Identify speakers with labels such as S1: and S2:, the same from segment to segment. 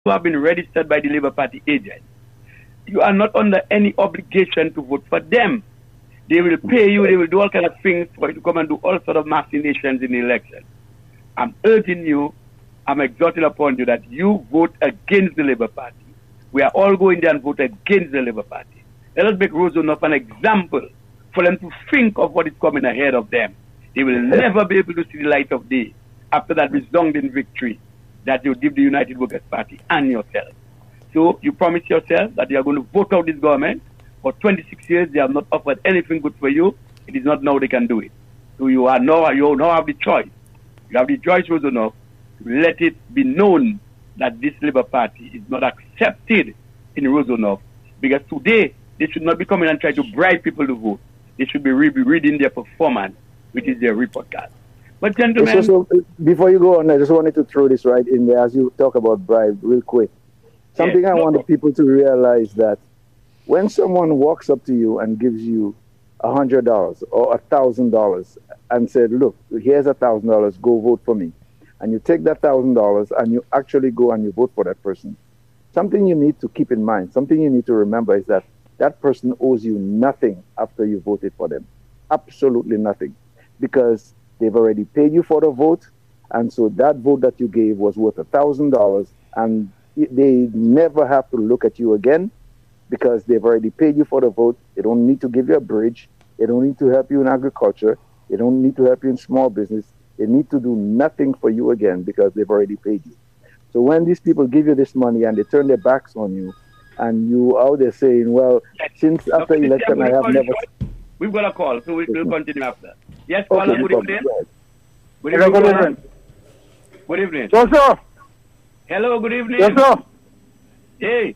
S1: who have been registered by the Labour Party agent, you are not under any obligation to vote for them. They will pay you, they will do all kinds of things for you to come and do all sort of machinations in the election. I'm urging you, I'm exhorting upon you that you vote against the Labour Party. We are all going there and vote against the Labour Party. Let us make Rosenhoff an example for them to think of what is coming ahead of them. They will never be able to see the light of day after that resounding victory that you give the United Workers' Party and yourself. So you promise yourself that you are going to vote out this government. For 26 years, they have not offered anything good for you. It is not now they can do it. So you now have the choice. You have the choice, Rosenhoff, to let it be known that this Labour Party is not accepted in Rosenhoff. Because today, they should not be coming and trying to bribe people to vote. They should be reading their performance, which is their report card. But gentlemen...
S2: So, before you go on, I just wanted to throw this right in there as you talk about bribe real quick. Something I want the people to realize that when someone walks up to you and gives you $100 or $1,000 and said, look, here's $1,000, go vote for me. And you take that $1,000 and you actually go and you vote for that person. Something you need to keep in mind, something you need to remember is that that person owes you nothing after you voted for them. Absolutely nothing. Because they've already paid you for the vote. And so that vote that you gave was worth $1,000 and they never have to look at you again because they've already paid you for the vote. They don't need to give you a bridge. They don't need to help you in agriculture. They don't need to help you in small business. They need to do nothing for you again because they've already paid you. So when these people give you this money and they turn their backs on you and you out there saying, well, since after election I have never...
S1: We've got a call, so we'll continue after. Yes, caller,
S2: okay,
S1: good evening. Good
S3: Hello,
S1: evening.
S3: good evening.
S1: Good evening.
S3: Yes, sir.
S1: Hello, good evening.
S3: Yes, sir.
S1: Hey.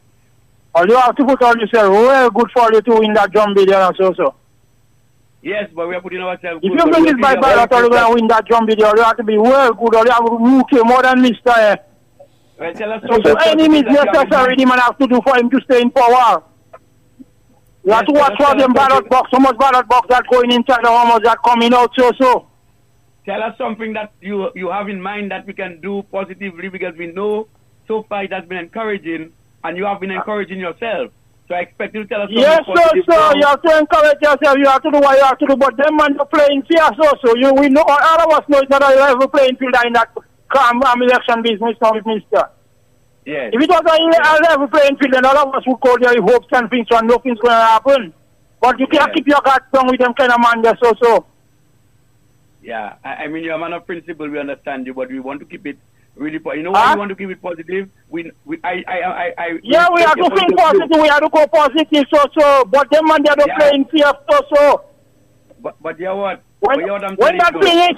S3: All you have to put on yourself, well, good for you to win that drum video and so.
S1: Yes, but we are putting ourselves...
S3: If you bring this by ballot or you're going to win that drum video, you have to be well good, or you have to UK more than Mr.
S1: Well, tell us
S3: So any means necessary the man have to do for him to stay in power. You have to watch for them ballot box, how much ballot box that going inside and how much that coming out so.
S1: Tell us something that you have in mind that we can do positively, because we know so far it has been encouraging and you have been encouraging yourself. So I expect you to tell us something
S3: positive. Yes, sir. You have to encourage yourself. You have to do what you have to do. But them man are playing fair so. We know, all of us know it's not a level playing field in that election business now with Mr.
S1: Yes.
S3: If it was a level playing field, then all of us would go there with hopes and things and nothing's going to happen. But you can't keep your guard down with them kind of man there so.
S1: Yeah, I mean, you're a man of principle, we understand you, but we want to keep it really, you know why we want to keep it positive? We have
S3: to think positive, we have to go positive, so, but them man, they're not playing fair, so.
S1: But you know what?
S3: When that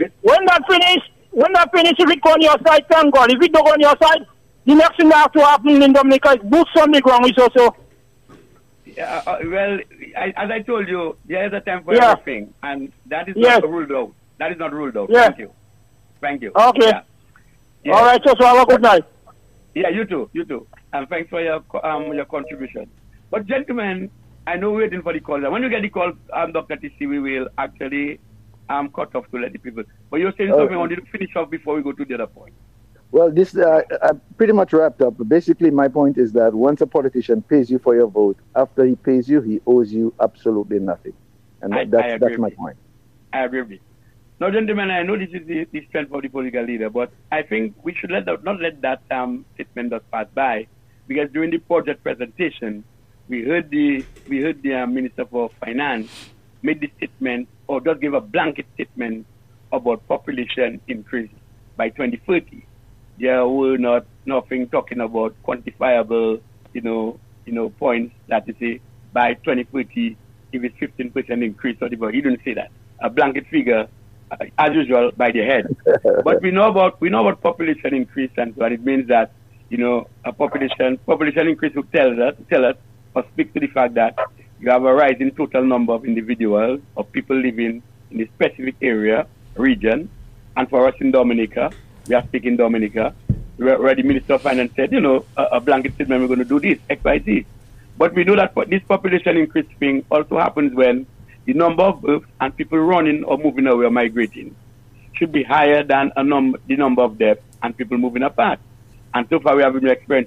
S3: finish, if it go on your side, thank God. If it don't go on your side, the next thing that have to happen in Dominica is boots on the ground, so.
S1: Well, as I told you, there is a time for everything, and that is not ruled out. That is not ruled out.
S3: Yeah.
S1: Thank you.
S3: Okay. Yeah. All right, so have a good night.
S1: Yeah, you too. And thanks for your contribution. But gentlemen, I know we're waiting for the call. When you get the call, Dr. TC, we will actually cut off to let the people. But you're saying something I wanted to finish off before we go to the other point.
S2: Well, this I pretty much wrapped up. Basically, my point is that once a politician pays you for your vote, after he pays you, he owes you absolutely nothing. And that's my point.
S1: I agree with you. Now, gentlemen, I know this is the strength of the political leader, but I think we should not let that statement just pass by, because during the budget presentation, we heard the Minister for Finance made the statement, or just give a blanket statement about population increase by 2030. There were nothing talking about quantifiable, points that you say by 2030, if it's 15% increase or whatever. He didn't say that. A blanket figure, as usual, by the head. But we know about population increase, and so it means that a population increase will tell us or speak to the fact that you have a rise in total number of individuals, of people living in a specific area, region. And for us in Dominica, we are speaking Dominica, where the Minister of Finance said, a blanket statement, we're going to do this, X, Y, Z. But we know that this population increase thing also happens when the number of births and people running or moving away or migrating should be higher than the number of deaths and people moving apart. And so far we have been experiencing